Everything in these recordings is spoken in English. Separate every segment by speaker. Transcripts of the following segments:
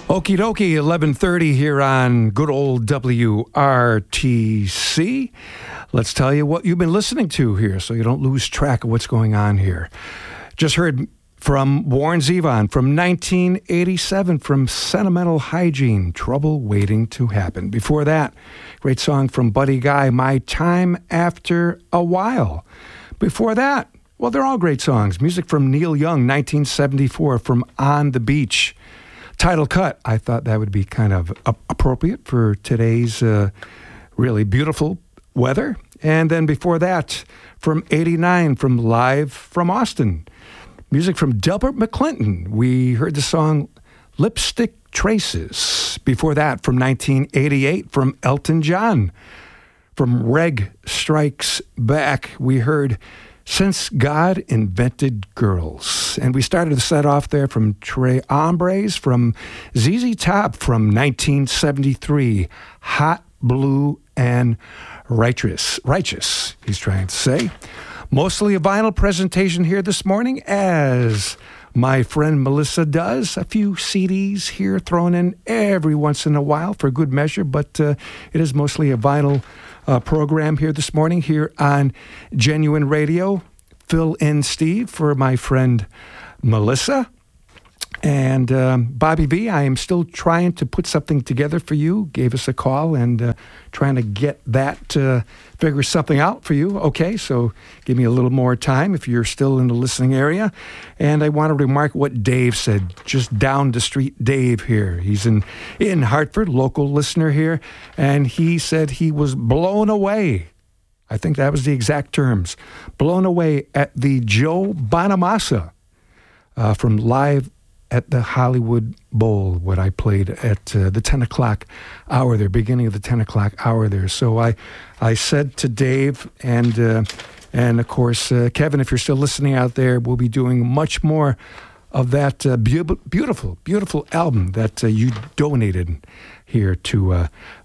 Speaker 1: Okie dokie, 11:30 here on good old WRTC. Let's tell you what you've been listening to here so you don't lose track of what's going on here. Just heard from Warren Zevon from 1987 from Sentimental Hygiene, Trouble Waiting to Happen. Before that, great song from Buddy Guy, My Time After a While. Before that, well, they're all great songs. Music from Neil Young, 1974 from On the Beach. Title cut, I thought that would be kind of appropriate for today's really beautiful weather. And then before that, from 89, from Live from Austin. Music from Delbert McClinton. We heard the song Lipstick Traces. Before that, from 1988, from Elton John. From Reg Strikes Back, we heard Since God Invented Girls. And we started the set off there from Tres Hombres, from ZZ Top from 1973, Hot, Blue, and Righteous, he's trying to say. Mostly a vinyl presentation here this morning, as my friend Melissa does. A few CDs here thrown in every once in a while for good measure, but it is mostly a vinyl program here this morning here on Genuine Radio. Fill in Steve for my friend Melissa. And Bobby V, I am still trying to put something together for you. Gave us a call and trying to get that, figure something out for you. Okay, so give me a little more time if you're still in the listening area. And I want to remark what Dave said, just down the street Dave here. He's in Hartford, local listener here. And he said he was blown away. I think that was the exact terms. Blown away at the Joe Bonamassa from Live at the Hollywood Bowl, what I played at the 10 o'clock hour there, beginning of the 10 o'clock hour there. So I said to Dave and of course, Kevin, if you're still listening out there, we'll be doing much more of that beautiful, beautiful album that you donated here to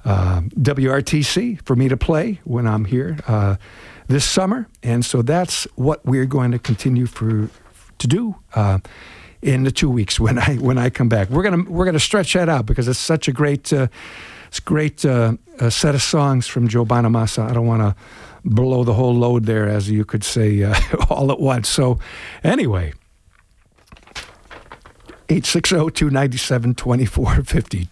Speaker 1: WRTC for me to play when I'm here this summer. And so that's what we're going to continue to do in the 2 weeks when I come back. We're gonna stretch that out because it's such a great set of songs from Joe Bonamassa. I don't want to blow the whole load there, as you could say, all at once. So anyway, 860-297-2450,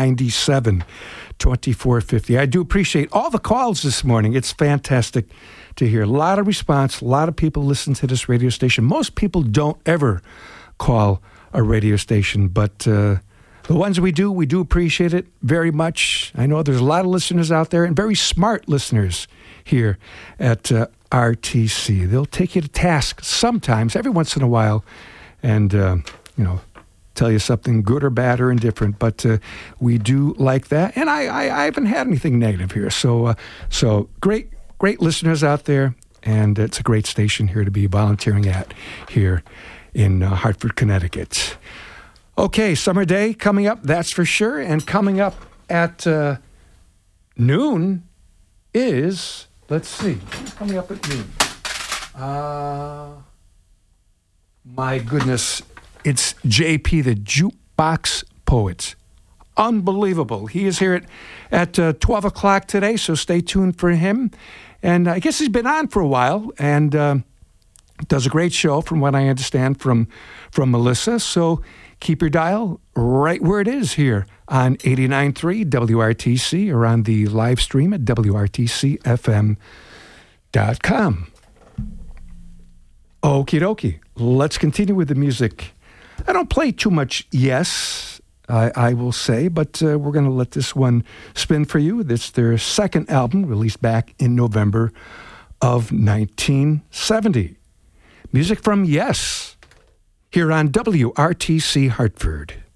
Speaker 1: 297-2450. I do appreciate all the calls this morning. It's fantastic to hear. A lot of response. A lot of people listen to this radio station. Most people don't ever call a radio station, but the ones we do appreciate it very much. I know there's a lot of listeners out there and very smart listeners here at RTC. They'll take you to task sometimes, every once in a while, and tell you something good or bad or indifferent, but we do like that, and I haven't had anything negative here. So great listeners out there, and it's a great station here to be volunteering at here in Hartford, Connecticut. Okay, summer day coming up, that's for sure. And coming up at noon is, let's see, coming up at noon. My goodness, it's JP, the Jukebox Poet. Unbelievable. He is here at 12 o'clock today, so stay tuned for him. And I guess he's been on for a while, and does a great show, from what I understand from Melissa. So keep your dial right where it is here on 89.3 WRTC or on the live stream at WRTCFM.com. Okie dokie. Let's continue with the music. I don't play too much Yes, I will say, but we're going to let this one spin for you. It's their second album, released back in November of 1970. Music from Yes, here on WRTC Hartford.